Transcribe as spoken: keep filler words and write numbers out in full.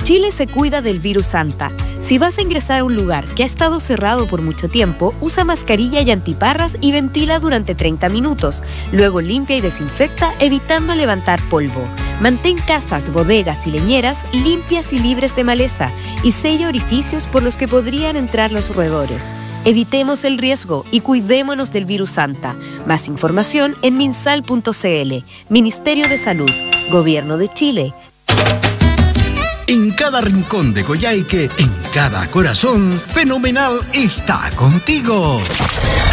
Chile se cuida del virus Santa. Si vas a ingresar a un lugar que ha estado cerrado por mucho tiempo, usa mascarilla y antiparras y ventila durante treinta minutos. Luego limpia y desinfecta, evitando levantar polvo. Mantén casas, bodegas y leñeras limpias y libres de maleza y sella orificios por los que podrían entrar los roedores. Evitemos el riesgo y cuidémonos del virus Santa. Más información en minsal punto c l. Ministerio de Salud. Gobierno de Chile. En cada rincón de Coyhaique, en cada corazón, Fenomenal está contigo.